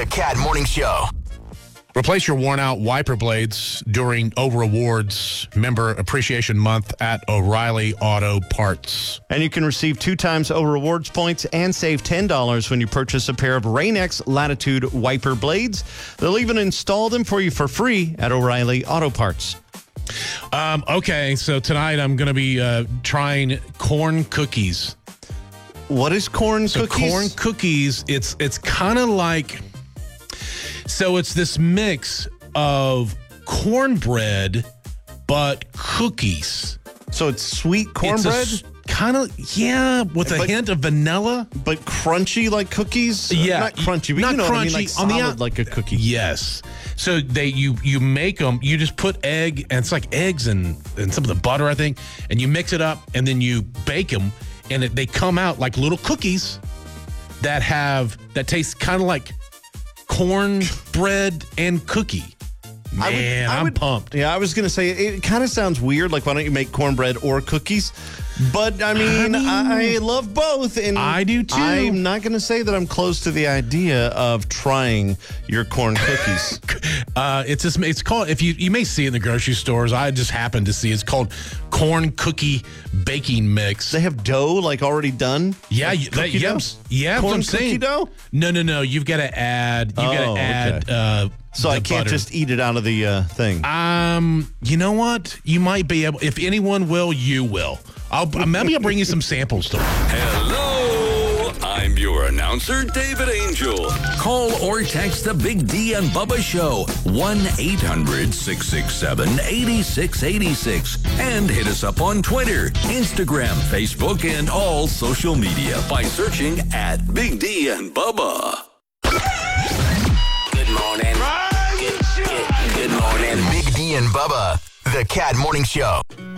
The Cat Morning Show. Replace your worn-out wiper blades during Over Awards Member Appreciation Month at O'Reilly Auto Parts. And you can receive 2 times Over Awards points and save $10 when you purchase a pair of Rain-X Latitude wiper blades. They'll even install them for you for free at O'Reilly Auto Parts. Okay, so tonight I'm going to be trying corn cookies. What is corn So cookies? corn cookies, it's kind of like... So it's this mix of cornbread, but cookies. So it's sweet cornbread? Kind of, yeah, with a hint of vanilla. But crunchy like cookies? Yeah. Not crunchy, but not you know crunchy. what I mean, like solid like a cookie. Yes. So you make them, you just put egg, and it's like eggs and some of the butter, I think, and you mix it up, and then you bake them, and they come out like little cookies that taste kind of like cornbread and cookie. Man, I'm pumped. Yeah, I was going to say, it kind of sounds weird. Like, why don't you make cornbread or cookies? But, I mean, I love both. And I do, too. I'm not going to say that I'm close to the idea of trying your corn cookies. It's called, if you may see it in the grocery stores, I just happened to see it's called corn cookie baking mix. They have dough, like, already done? Yeah, like cookie dough? Yeah, corn what I'm cookie saying. dough? No. You've got to add. Okay. So I can't butter. just eat it out of the thing. You know what? You might be able. If anyone will, you will. Maybe I'll bring you some samples to. Hello, I'm your announcer, David Angel. Call or text the Big D and Bubba Show, 1-800-667-8686. And hit us up on Twitter, Instagram, Facebook, and all social media by searching at Big D and Bubba. Good morning. Good morning. Big D and Bubba. The Cat Morning Show.